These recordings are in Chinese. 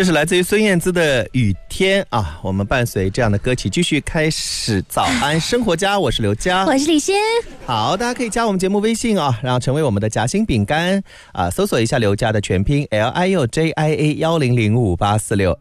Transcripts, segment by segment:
这是来自于孙燕姿的《雨天》啊，我们伴随这样的歌曲继续开始早安生活家，我是刘佳， 我是李仙。 好，大家可以加我们节目微信啊，然后成为我们的夹心饼干啊，搜索一下刘佳的全拼 LIUJIA100586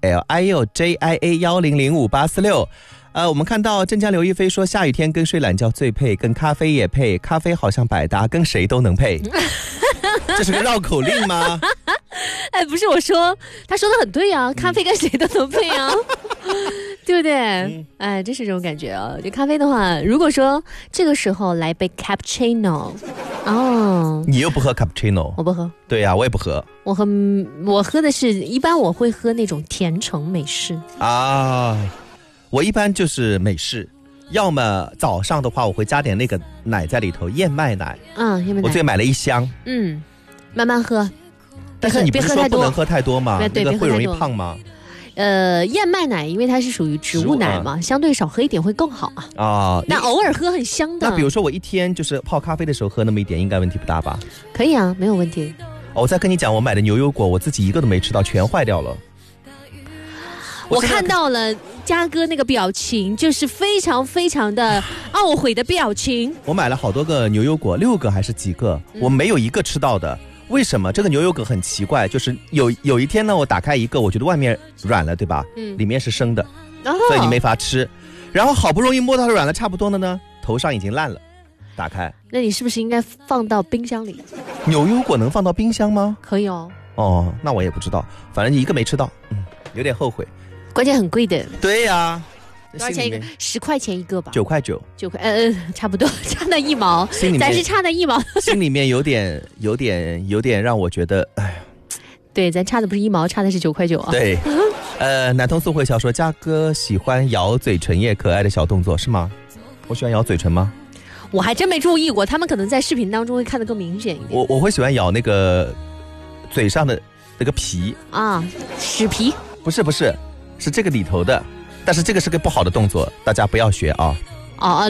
LIUJIA100586。我们看到镇江刘亦菲说，下雨天跟睡懒觉最配，跟咖啡也配，咖啡好像百搭，跟谁都能配。这是个绕口令吗？ 哎，不是我说，他说的很对啊，咖啡跟谁都能配啊，对不对？哎，真是这种感觉啊。这咖啡的话，如果说这个时候来杯 cappuccino， 哦， 你又不喝 cappuccino， 我不喝。 对呀，我也不喝。 我喝的是一般我会喝那种甜橙美式啊。我一般就是美式，要么早上的话我会加点那个奶在里头，燕麦奶。 燕麦奶。 我最近买了一箱。 慢慢喝。 但是你不是说不能喝太多吗？ 对， 那个会容易胖吗？ 燕麦奶因为它是属于植物奶嘛，相对少喝一点会更好啊。但偶尔喝很香的。 那比如说我一天就是泡咖啡的时候喝那么一点，应该问题不大吧？ 可以啊，没有问题。 我再跟你讲，我买的牛油果我自己一个都没吃到，全坏掉了。 我看到了嘉哥那个表情，就是非常非常的懊悔的表情。 我买了好多个牛油果，6个还是几个，我没有一个吃到的。为什么？这个牛油果很奇怪，就是有一天呢，我打开一个，我觉得外面软了，对吧？里面是生的，所以你没法吃。然后好不容易摸到软了差不多的呢，头上已经烂了。打开， 那你是不是应该放到冰箱里？ 牛油果能放到冰箱吗？ 可以哦。 哦，那我也不知道，反正一个没吃到，有点后悔。 关键很贵的。 对呀。 多少钱一个？10块钱一个吧。 9块9。 9块，差不多，差那1毛，咱是差那1毛。 心里面有点让我觉得，哎呀。 对，咱差的不是1毛，差的是9块9啊。 对。南通素慧小说，嘉哥喜欢咬嘴唇叶，可爱的小动作是吗？我喜欢咬嘴唇吗？ 我还真没注意过，他们可能在视频当中会看得更明显一点。 我会喜欢咬那个嘴上的那个皮啊，屎皮？ 不是，是这个里头的。但是这个是个不好的动作，大家不要学啊。